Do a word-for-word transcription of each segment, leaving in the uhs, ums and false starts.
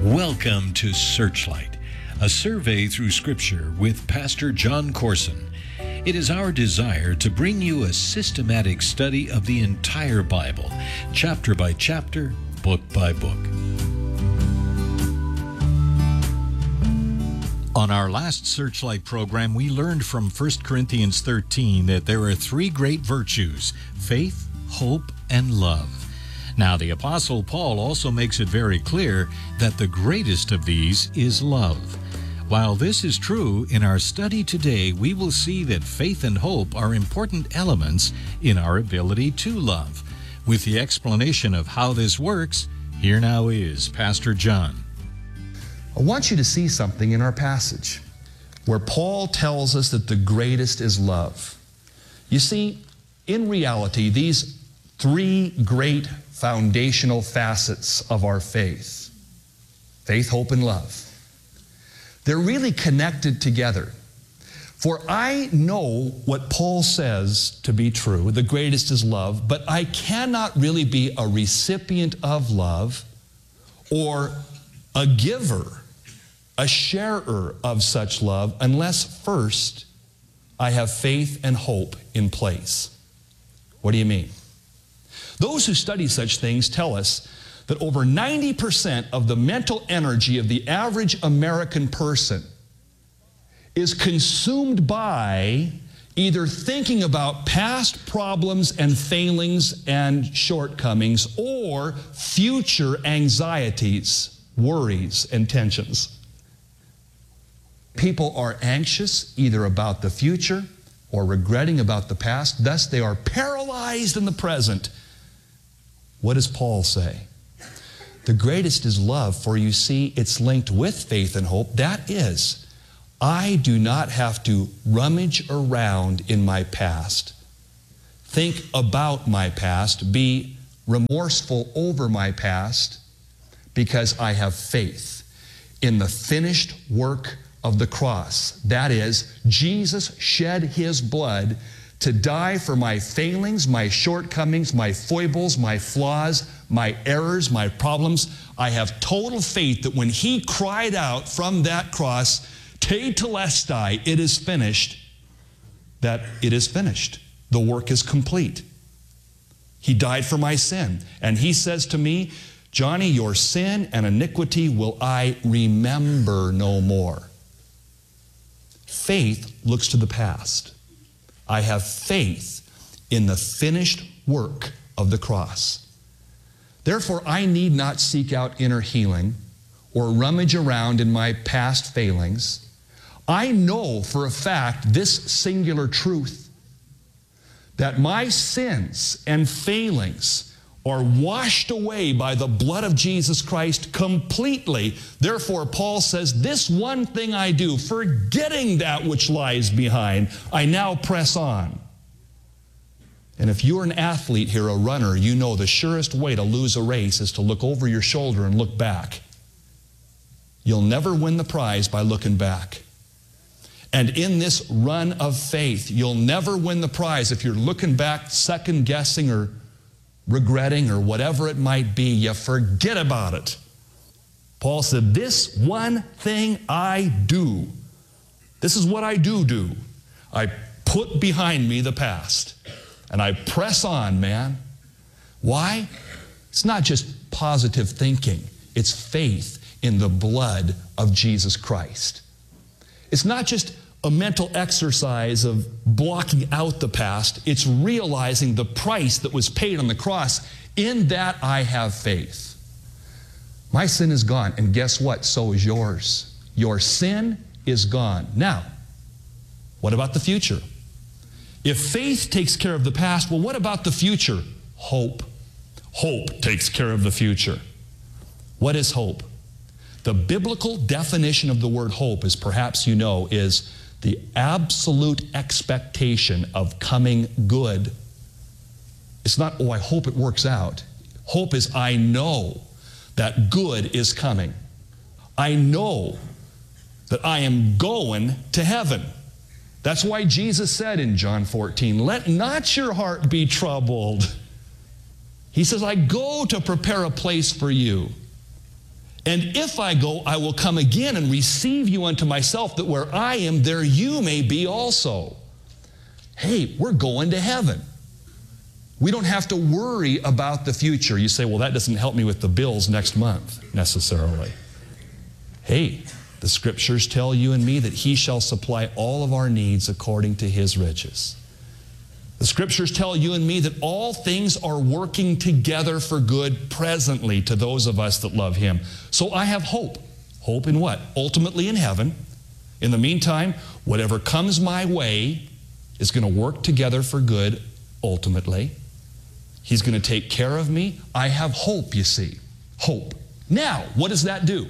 Welcome to Searchlight, a survey through Scripture with Pastor John Corson. It is our desire to bring you a systematic study of the entire Bible, chapter by chapter, book by book. On our last Searchlight program, we learned from First Corinthians thirteen that there are three great virtues: faith, hope, and love. Now, the Apostle Paul also makes it very clear that the greatest of these is love. While this is true, in our study today, we will see that faith and hope are important elements in our ability to love. With the explanation of how this works, here now is Pastor John. I want you to see something in our passage where Paul tells us that the greatest is love. You see, in reality, these three great foundational facets of our faith, faith, hope, and love, they're really connected together. For I know what Paul says to be true, the greatest is love, but I cannot really be a recipient of love or a giver, a sharer of such love, unless first I have faith and hope in place. What do you mean? Those who study such things tell us that over ninety percent of the mental energy of the average American person is consumed by either thinking about past problems and failings and shortcomings or future anxieties, worries, and tensions. People are anxious either about the future or regretting about the past. Thus, they are paralyzed in the present. What does Paul say? The greatest is love, for you see, it's linked with faith and hope. That is, I do not have to rummage around in my past, think about my past, be remorseful over my past, because I have faith in the finished work of the cross. That is, Jesus shed his blood to die for my failings, my shortcomings, my foibles, my flaws, my errors, my problems. I have total faith that when he cried out from that cross, Tetelestai, it is finished, that it is finished. The work is complete. He died for my sin. And he says to me, Johnny, your sin and iniquity will I remember no more. Faith looks to the past. I have faith in the finished work of the cross. Therefore, I need not seek out inner healing or rummage around in my past failings. I know for a fact this singular truth, that my sins and failings are washed away by the blood of Jesus Christ completely. Therefore, Paul says, this one thing I do, forgetting that which lies behind, I now press on. And if you're an athlete here, a runner, you know the surest way to lose a race is to look over your shoulder and look back. You'll never win the prize by looking back. And in this run of faith, you'll never win the prize if you're looking back, second-guessing or regretting or whatever it might be. You forget about it. Paul said, this one thing I do, this is what I do do. I put behind me the past and I press on, man. Why? It's not just positive thinking. It's faith in the blood of Jesus Christ. It's not just a mental exercise of blocking out the past. It's realizing the price that was paid on the cross. In that I have faith. My sin is gone, and guess what? So is yours. Your sin is gone. Now, what about the future? If faith takes care of the past, well, what about the future? Hope. Hope takes care of the future. What is hope? The biblical definition of the word hope, as perhaps you know, is the absolute expectation of coming good. It's not, oh, I hope it works out. Hope is, I know that good is coming. I know that I am going to heaven. That's why Jesus said in John fourteen, let not your heart be troubled. He says, I go to prepare a place for you. And if I go, I will come again and receive you unto myself, that where I am, there you may be also. Hey, we're going to heaven. We don't have to worry about the future. You say, well, that doesn't help me with the bills next month necessarily. Hey, the scriptures tell you and me that he shall supply all of our needs according to his riches. The scriptures tell you and me that all things are working together for good presently to those of us that love him. So I have hope. Hope in what? Ultimately in heaven. In the meantime, whatever comes my way is going to work together for good ultimately. He's going to take care of me. I have hope, you see. Hope. Now, what does that do?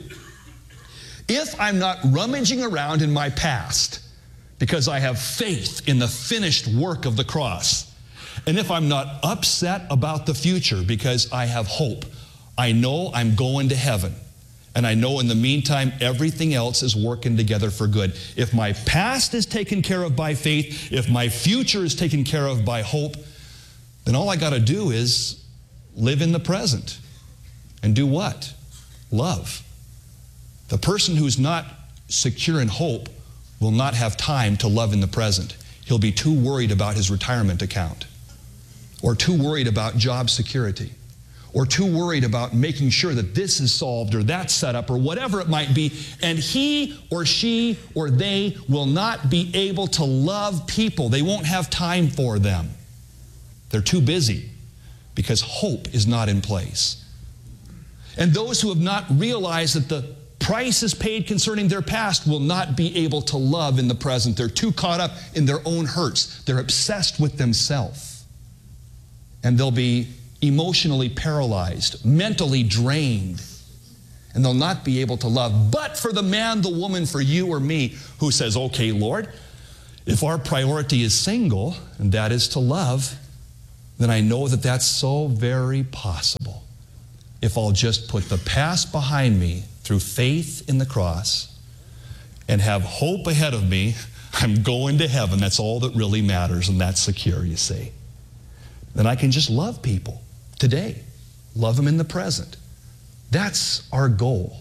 If I'm not rummaging around in my past, because I have faith in the finished work of the cross. And if I'm not upset about the future because I have hope, I know I'm going to heaven. And I know in the meantime, everything else is working together for good. If my past is taken care of by faith, if my future is taken care of by hope, then all I got to do is live in the present. And do what? Love. The person who's not secure in hope will not have time to love in the present. He'll be too worried about his retirement account, or too worried about job security, or too worried about making sure that this is solved or that's set up or whatever it might be, and he or she or they will not be able to love people. They won't have time for them. They're too busy because hope is not in place. And those who have not realized that the price is paid concerning their past will not be able to love in the present. They're too caught up in their own hurts. They're obsessed with themselves. And they'll be emotionally paralyzed, mentally drained, and they'll not be able to love. But for the man, the woman, for you or me, who says, okay, Lord, if our priority is single, and that is to love, then I know that that's so very possible. If I'll just put the past behind me through faith in the cross and have hope ahead of me, I'm going to heaven. That's all that really matters, and that's secure, you see. Then I can just love people today. Love them in the present. That's our goal.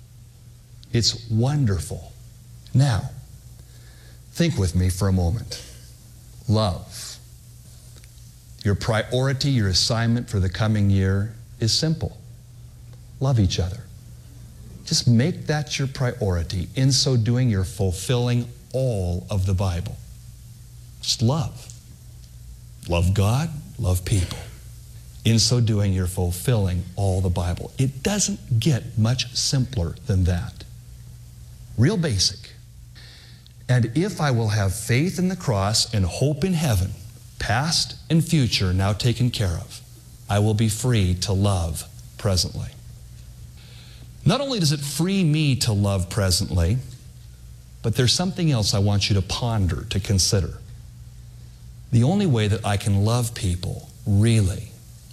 It's wonderful. Now, think with me for a moment. Love. Your priority, your assignment for the coming year is simple. Love each other. Just make that your priority. In so doing, you're fulfilling all of the Bible. Just love. Love God, love people. In so doing, you're fulfilling all the Bible. It doesn't get much simpler than that. Real basic. And if I will have faith in the cross and hope in heaven, past and future now taken care of, I will be free to love presently. Not only does it free me to love presently, but there's something else I want you to ponder, to consider. The only way that I can love people, really,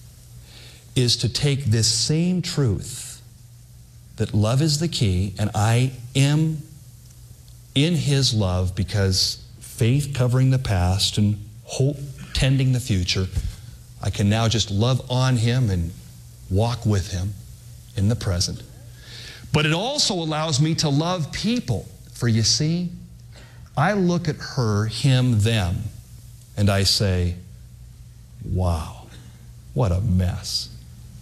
is to take this same truth, that love is the key, and I am in His love because faith covering the past and hope tending the future, I can now just love on Him and walk with Him in the present. But it also allows me to love people. For you see, I look at her, him, them, and I say, wow, what a mess.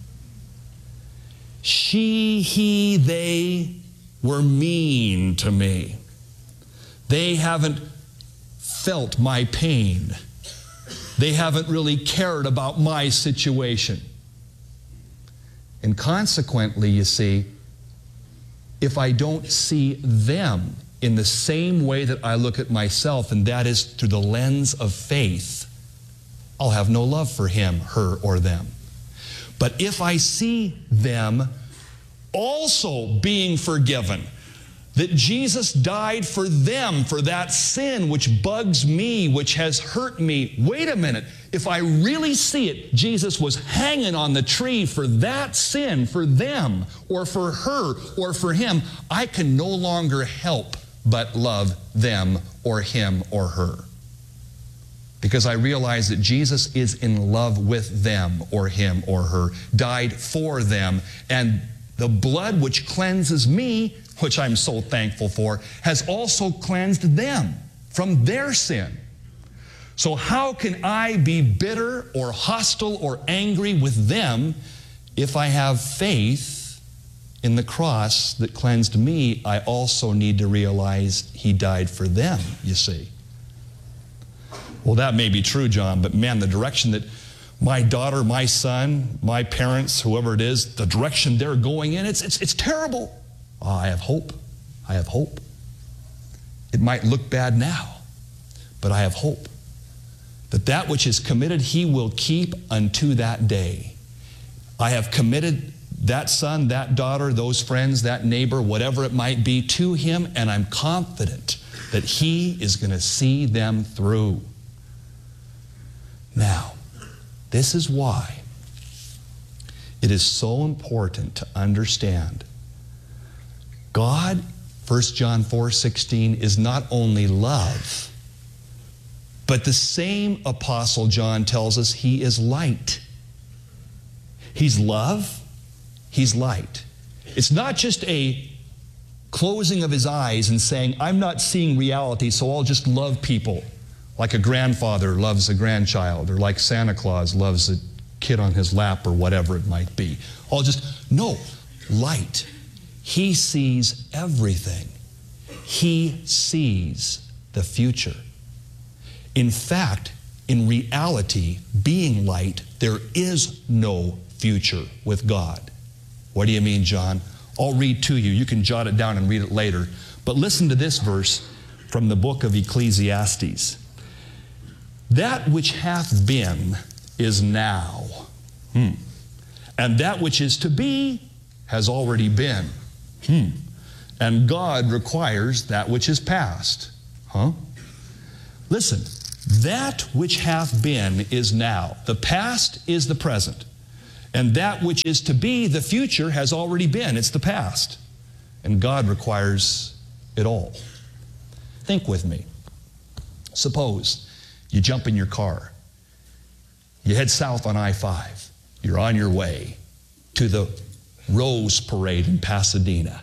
She, he, they were mean to me. They haven't felt my pain. They haven't really cared about my situation. And consequently, you see, if I don't see them in the same way that I look at myself, and that is through the lens of faith, I'll have no love for him, her, or them. But if I see them also being forgiven, that Jesus died for them, for that sin which bugs me, which has hurt me. Wait a minute. If I really see it, Jesus was hanging on the tree for that sin, for them, or for her, or for him. I can no longer help but love them, or him, or her. Because I realize that Jesus is in love with them, or him, or her, died for them, and the blood which cleanses me, which I'm so thankful for, has also cleansed them from their sin. So how can I be bitter or hostile or angry with them if I have faith in the cross that cleansed me? I also need to realize He died for them, you see. Well, that may be true, John, but man, the direction that my daughter, my son, my parents, whoever it is, the direction they're going in, it's, it's, it's terrible. Oh, I have hope. I have hope. It might look bad now, but I have hope that that which is committed He will keep unto that day. I have committed that son, that daughter, those friends, that neighbor, whatever it might be, to Him, and I'm confident that He is going to see them through. Now, this is why it is so important to understand God, First John four sixteen, is not only love, but the same Apostle John tells us He is light. He's love, He's light. It's not just a closing of His eyes and saying, I'm not seeing reality, so I'll just love people like a grandfather loves a grandchild, or like Santa Claus loves a kid on his lap, or whatever it might be. I'll just, no, light. He sees everything. He sees the future. In fact, in reality, being light, there is no future with God. What do you mean, John? I'll read to you. You can jot it down and read it later. But listen to this verse from the book of Ecclesiastes. That which hath been is now. Hmm. And that which is to be has already been. Hmm. And God requires that which is past. Huh? Listen, that which hath been is now. The past is the present. And that which is to be, the future, has already been. It's the past. And God requires it all. Think with me. Suppose you jump in your car. You head south on I five. You're on your way to the Rose Parade in Pasadena.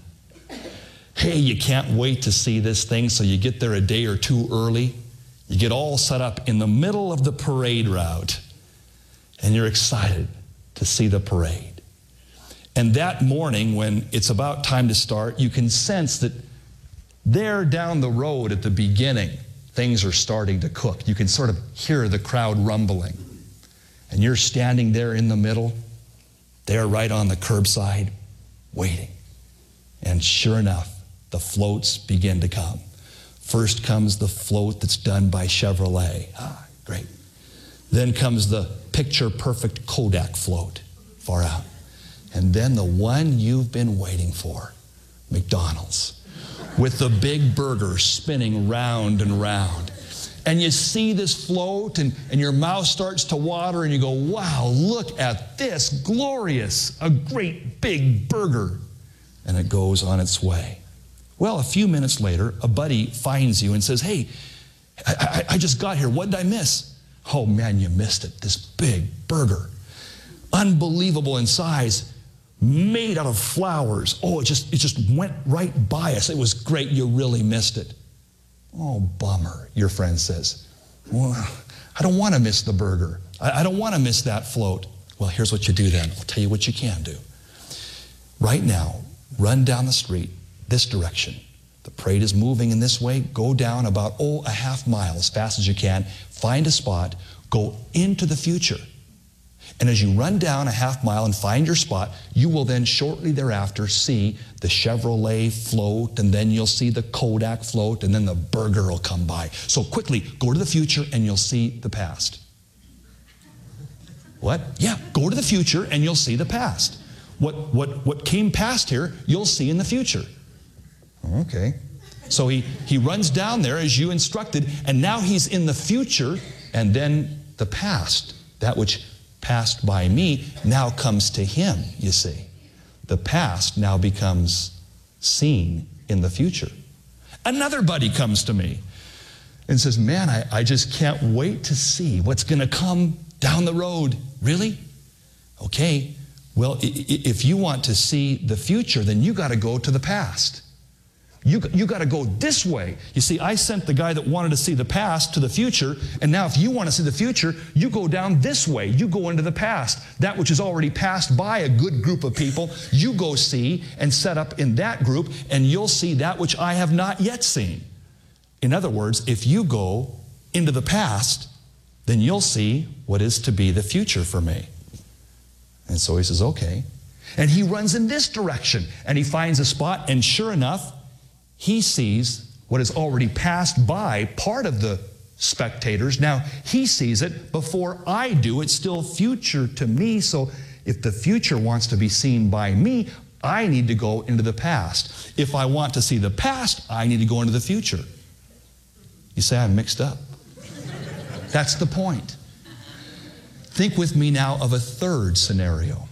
Hey, you can't wait to see this thing, so you get there a day or two early. You get all set up in the middle of the parade route, and you're excited to see the parade. And that morning, when it's about time to start, you can sense that there down the road at the beginning, things are starting to cook. You can sort of hear the crowd rumbling. And you're standing there in the middle, there right on the curbside, waiting. And sure enough, the floats begin to come. First comes the float that's done by Chevrolet. Ah, great. Then comes the picture-perfect Kodak float, far out. And then the one you've been waiting for, McDonald's, with the big burger spinning round and round. And you see this float, and, and your mouth starts to water, and you go, wow, look at this, glorious, a great big burger. And it goes on its way. Well, a few minutes later, a buddy finds you and says, hey, I, I, I just got here. What did I miss? Oh, man, you missed it. This big burger. Unbelievable in size. Made out of flowers. Oh, it just, it just went right by us. It was great. You really missed it. Oh, bummer, your friend says. Well, I don't want to miss the burger. I, I don't want to miss that float. Well, here's what you do then. I'll tell you what you can do. Right now, run down the street this direction. The parade is moving in this way. Go down about, oh, a half mile as fast as you can. Find a spot. Go into the future. And as you run down a half mile and find your spot, you will then shortly thereafter see the Chevrolet float, and then you'll see the Kodak float, and then the burger will come by. So quickly, go to the future and you'll see the past. What? Yeah, go to the future and you'll see the past. What, what, what came past here, you'll see in the future. Okay. So he, he runs down there as you instructed, and now he's in the future, and then the past, that which passed by me, now comes to him, you see. The past now becomes seen in the future. Another buddy comes to me and says, man, I, I just can't wait to see what's going to come down the road. Really? Okay, Well, if you want to see the future, then you got to go to the past. You, you got to go this way. You see, I sent the guy that wanted to see the past to the future, and now if you want to see the future, you go down this way. You go into the past. That which is already passed by a good group of people, you go see and set up in that group, and you'll see that which I have not yet seen. In other words, if you go into the past, then you'll see what is to be the future for me. And so he says, okay. And he runs in this direction, and he finds a spot, and sure enough, he sees what has already passed by part of the spectators. Now, he sees it before I do. It's still future to me. So if the future wants to be seen by me, I need to go into the past. If I want to see the past, I need to go into the future. You say I'm mixed up. That's the point. Think with me now of a third scenario.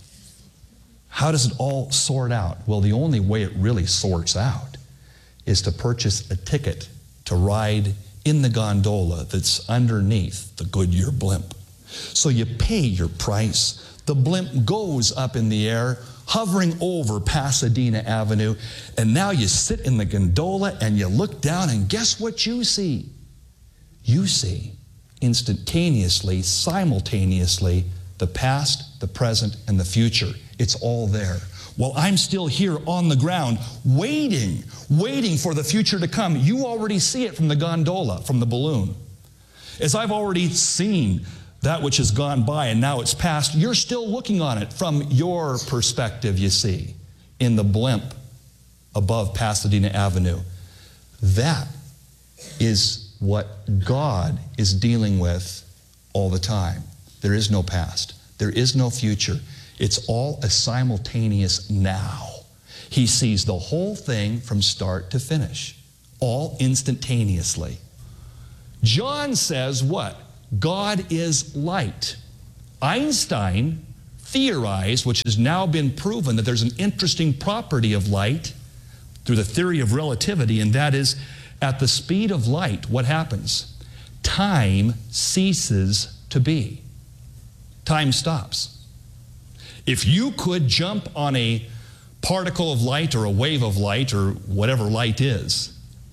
How does it all sort out? Well, the only way it really sorts out is to purchase a ticket to ride in the gondola that's underneath the Goodyear blimp. So you pay your price. The blimp goes up in the air, hovering over Pasadena Avenue, and now you sit in the gondola and you look down, and guess what you see? You see instantaneously, simultaneously, the past, the present, and the future. It's all there. Well, I'm still here on the ground, waiting, waiting for the future to come. You already see it from the gondola, from the balloon. As I've already seen that which has gone by and now it's past, you're still looking on it from your perspective, you see, in the blimp above Pasadena Avenue. That is what God is dealing with all the time. There is no past. There is no future. It's all a simultaneous now. He sees the whole thing from start to finish, all instantaneously. John says what? God is light. Einstein theorized, which has now been proven, that there's an interesting property of light through the theory of relativity, and that is, at the speed of light, what happens? Time ceases to be. Time stops. If you could jump on a particle of light or a wave of light or whatever light is,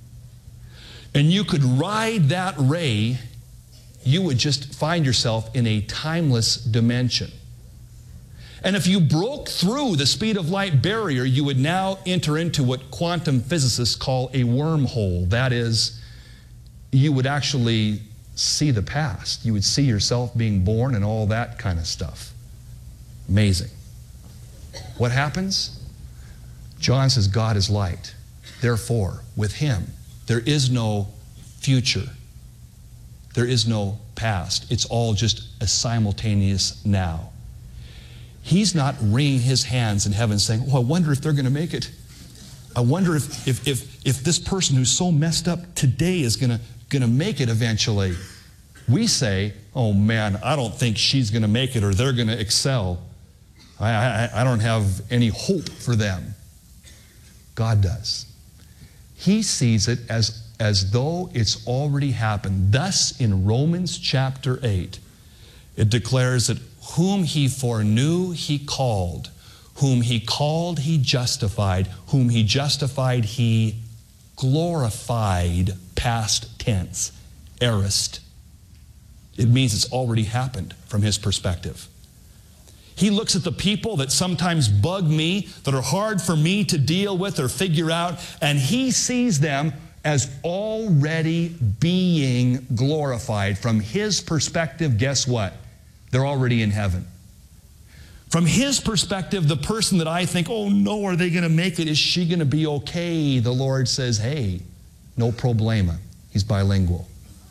and you could ride that ray, you would just find yourself in a timeless dimension. And if you broke through the speed of light barrier, you would now enter into what quantum physicists call a wormhole. That is, you would actually see the past. You would see yourself being born and all that kind of stuff. Amazing. What happens? John says God is light. Therefore, with him, there is no future. There is no past. It's all just a simultaneous now. He's not wringing his hands in heaven saying, oh, I wonder if they're going to make it. I wonder if, if, if, if this person who's so messed up today is going to, going to make it eventually. We say, oh man, I don't think she's going to make it or they're going to excel. I, I, I don't have any hope for them. God does. He sees it as, as though it's already happened. Thus, in Romans chapter eight, it declares that whom he foreknew, he called. Whom he called, he justified. Whom he justified, he glorified. Past tense. Aorist. It means it's already happened from his perspective. He looks at the people that sometimes bug me, that are hard for me to deal with or figure out, and he sees them as already being glorified. From his perspective, guess what? They're already in heaven. From his perspective, the person that I think, oh no, are they going to make it? Is she going to be okay? The Lord says, hey, no problema. He's bilingual.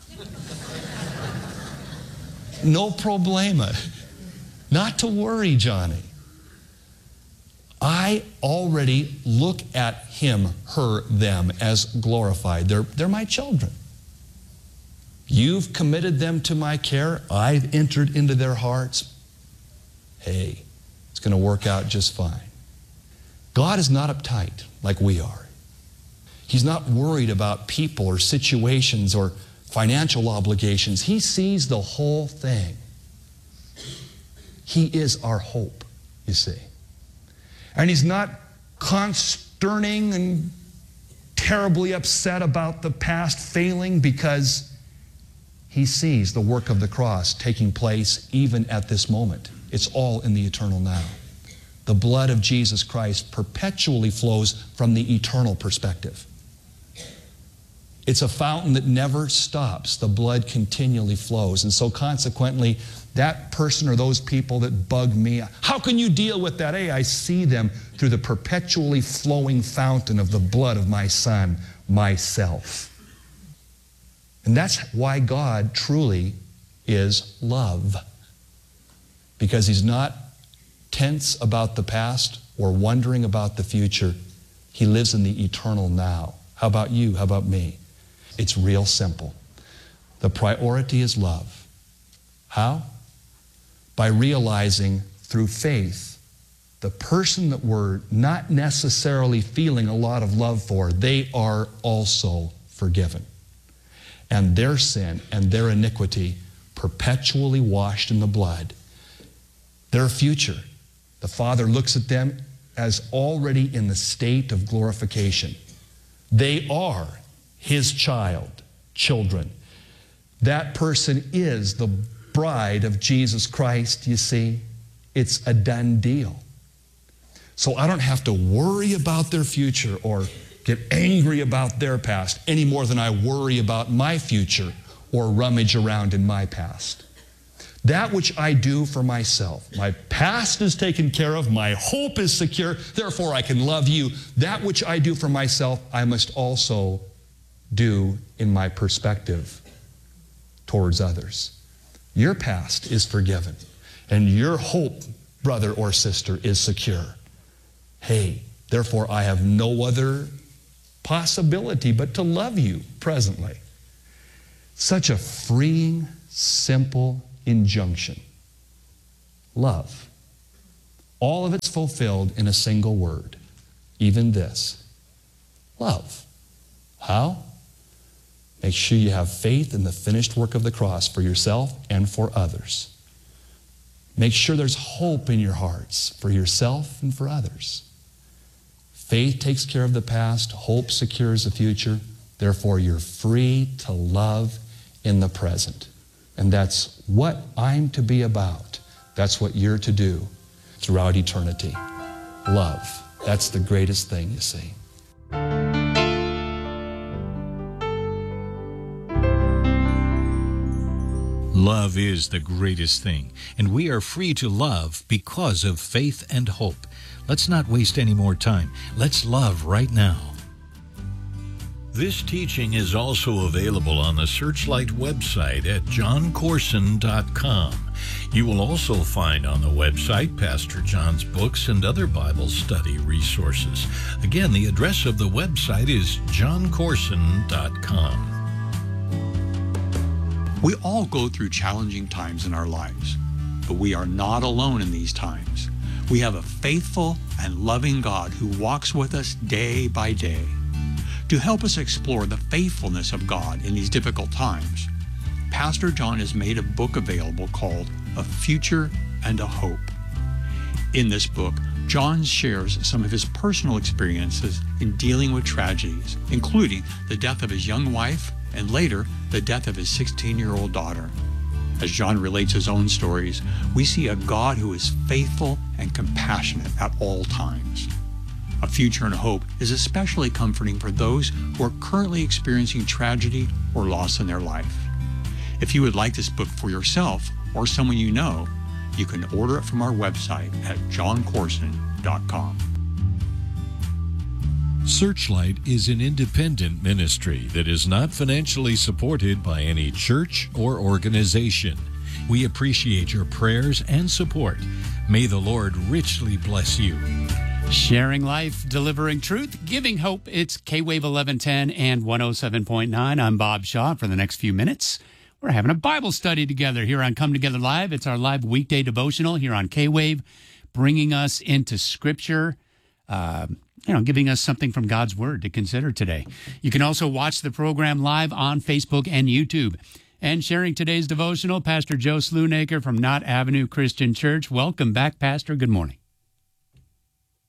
No problema. Not to worry, Johnny. I already look at him, her, them as glorified. They're, they're my children. You've committed them to my care. I've entered into their hearts. Hey, it's going to work out just fine. God is not uptight like we are. He's not worried about people or situations or financial obligations. He sees the whole thing. He is our hope. you see. And he's not consterning and terribly upset about the past failing, because he sees the work of the cross taking place even at this moment. It's all in the eternal now. The blood of Jesus Christ perpetually flows from the eternal perspective. It's a fountain that never stops. The blood continually flows. And so consequently, that person or those people that bug me, how can you deal with that? Hey, I see them through the perpetually flowing fountain of the blood of my Son, myself. And that's why God truly is love. Because he's not tense about the past or wondering about the future. He lives in the eternal now. How about you? How about me? It's real simple. The priority is love. How? By realizing through faith, the person that we're not necessarily feeling a lot of love for, they are also forgiven. And their sin and their iniquity perpetually washed in the blood. Their future, the Father looks at them as already in the state of glorification. They are his child, children. That person is the bride of Jesus Christ, you see. It's a done deal. So I don't have to worry about their future or get angry about their past any more than I worry about my future or rummage around in my past. That which I do for myself, my past is taken care of, my hope is secure, therefore I can love you. That which I do for myself, I must also do in my perspective towards others. Your past is forgiven, and your hope, brother or sister, is secure. Hey, therefore I have no other possibility but to love you presently. Such a freeing, simple injunction. Love. All of it's fulfilled in a single word. Even this. Love. How? Make sure you have faith in the finished work of the cross for yourself and for others. Make sure there's hope in your hearts for yourself and for others. Faith takes care of the past. Hope secures the future. Therefore, you're free to love in the present. And that's what I'm to be about. That's what you're to do throughout eternity. Love. That's the greatest thing, you see. Love is the greatest thing, and we are free to love because of faith and hope. Let's not waste any more time. Let's love right now. This teaching is also available on the Searchlight website at john corson dot com. You will also find on the website Pastor John's books and other Bible study resources. Again, the address of the website is john corson dot com. We all go through challenging times in our lives, but we are not alone in these times. We have a faithful and loving God who walks with us day by day. To help us explore the faithfulness of God in these difficult times, Pastor John has made a book available called A Future and a Hope. In this book, John shares some of his personal experiences in dealing with tragedies, including the death of his young wife and later the death of his sixteen-year-old daughter. As John relates his own stories, we see a God who is faithful and compassionate at all times. A Future and a Hope is especially comforting for those who are currently experiencing tragedy or loss in their life. If you would like this book for yourself or someone you know, you can order it from our website at john corson dot com. Searchlight is an independent ministry that is not financially supported by any church or organization. We appreciate your prayers and support. May the Lord richly bless you. Sharing life, delivering truth, giving hope. It's K-Wave eleven ten and one oh seven point nine. I'm Bob Shaw. For the next few minutes, we're having a Bible study together here on Come Together Live. It's our live weekday devotional here on K-Wave, bringing us into Scripture, uh, you know, giving us something from God's Word to consider today. You can also watch the program live on Facebook and YouTube. And sharing today's devotional, Pastor Joe Sloonacre from Knott Avenue Christian Church. Welcome back, Pastor. Good morning.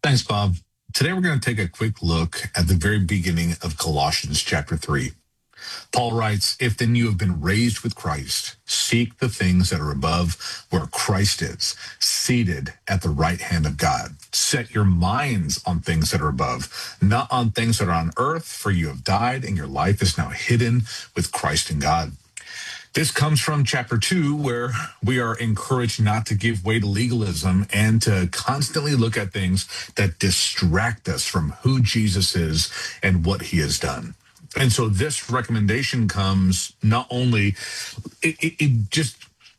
Thanks, Bob. Today we're going to take a quick look at the very beginning of Colossians chapter three. Paul writes, "If then you have been raised with Christ, seek the things that are above where Christ is, seated at the right hand of God. Set your minds on things that are above, not on things that are on earth, for you have died and your life is now hidden with Christ in God." This comes from chapter two, where we are encouraged not to give way to legalism and to constantly look at things that distract us from who Jesus is and what he has done. And so this recommendation comes not only, it, it, it just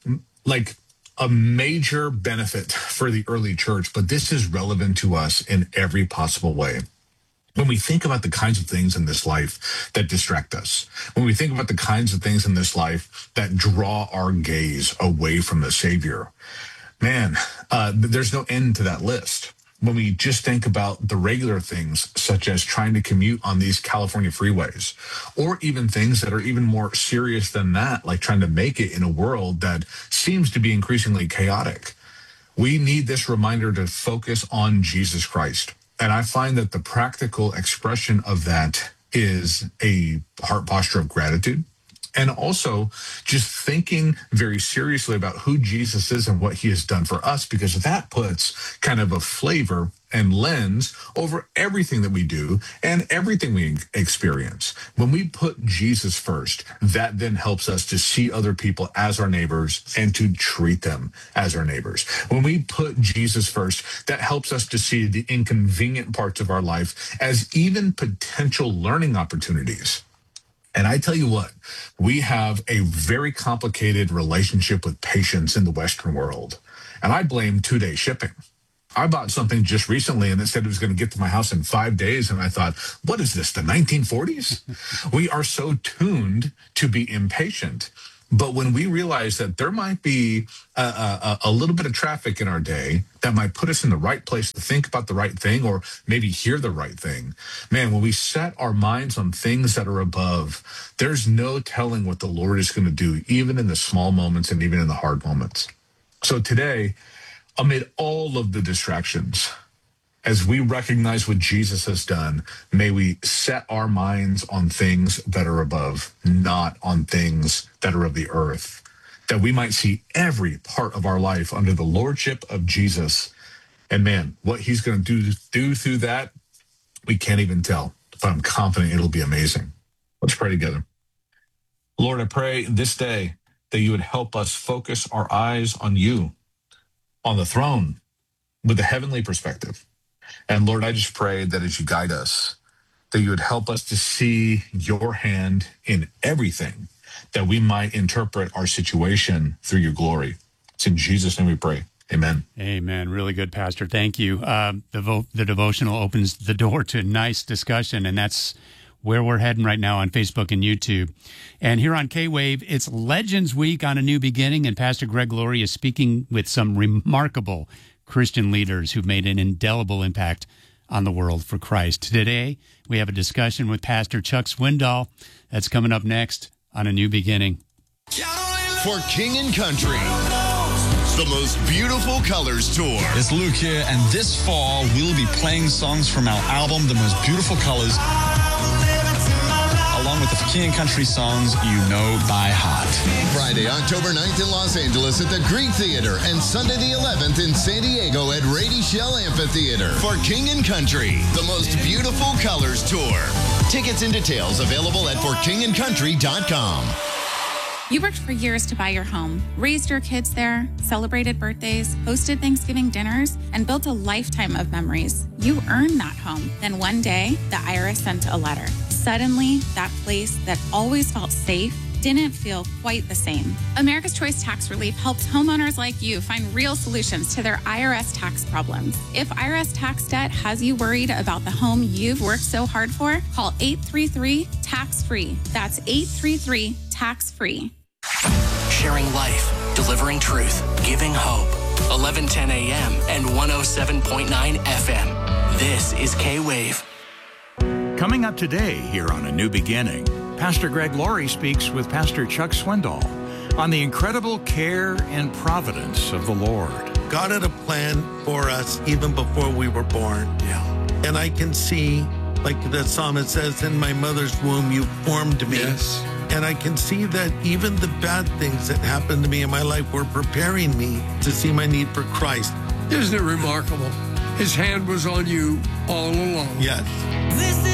like a major benefit for the early church, but this is relevant to us in every possible way. When we think about the kinds of things in this life that distract us, when we think about the kinds of things in this life that draw our gaze away from the Savior, man, uh, there's no end to that list. When we just think about the regular things, such as trying to commute on these California freeways, or even things that are even more serious than that, like trying to make it in a world that seems to be increasingly chaotic, we need this reminder to focus on Jesus Christ. And I find that the practical expression of that is a heart posture of gratitude, and also just thinking very seriously about who Jesus is and what he has done for us, because that puts kind of a flavor and lens over everything that we do and everything we experience. When we put Jesus first, that then helps us to see other people as our neighbors and to treat them as our neighbors. When we put Jesus first, that helps us to see the inconvenient parts of our life as even potential learning opportunities. And I tell you what, we have a very complicated relationship with patience in the Western world. And I blame two-day shipping. I bought something just recently and it said it was going to get to my house in five days. And I thought, what is this, the nineteen forties? We are so tuned to be impatient. But when we realize that there might be a, a, a little bit of traffic in our day that might put us in the right place to think about the right thing or maybe hear the right thing, man, when we set our minds on things that are above, there's no telling what the Lord is going to do, even in the small moments and even in the hard moments. So today, amid all of the distractions, as we recognize what Jesus has done, may we set our minds on things that are above, not on things that are of the earth, that we might see every part of our life under the lordship of Jesus. And man, what he's going to do, do through that, we can't even tell, but I'm confident it'll be amazing. Let's pray together. Lord, I pray this day that you would help us focus our eyes on you, on the throne, with a heavenly perspective. And Lord, I just pray that as you guide us, that you would help us to see your hand in everything, that we might interpret our situation through your glory. It's in Jesus' name we pray. Amen. Amen. Really good, Pastor. Thank you. Uh, the, vo- the devotional opens the door to nice discussion, and that's where we're heading right now on Facebook and YouTube. And here on K-Wave, it's Legends Week on A New Beginning, and Pastor Greg Laurie is speaking with some remarkable Christian leaders who've made an indelible impact on the world for Christ. Today, we have a discussion with Pastor Chuck Swindoll. That's coming up next on A New Beginning. For King and Country, the most beautiful colors tour. It's Luke here, and this fall, we'll be playing songs from our album, The Most Beautiful Colors, along with the King and Country songs you know by heart. Friday, October ninth in Los Angeles at the Greek Theater, and Sunday the eleventh in San Diego at Rady Shell Amphitheater. For King and Country, the most beautiful colors tour. Tickets and details available at for king and country dot com. You worked for years to buy your home, raised your kids there, celebrated birthdays, hosted Thanksgiving dinners, and built a lifetime of memories. You earned that home. Then one day, the I R S sent a letter. Suddenly, that place that always felt safe didn't feel quite the same. America's Choice Tax Relief helps homeowners like you find real solutions to their I R S tax problems. If I R S tax debt has you worried about the home you've worked so hard for, call eight three three, tax free. That's eight three three, tax free. Sharing life, delivering truth, giving hope. eleven ten a.m. and one oh seven point nine F M. This is K-Wave. Coming up today here on A New Beginning, Pastor Greg Laurie speaks with Pastor Chuck Swindoll on the incredible care and providence of the Lord. God had a plan for us even before we were born. Yeah. And I can see, like the psalmist says, in my mother's womb, you formed me. Yes. And I can see that even the bad things that happened to me in my life were preparing me to see my need for Christ. Isn't it remarkable? His hand was on you all along. Yes. This is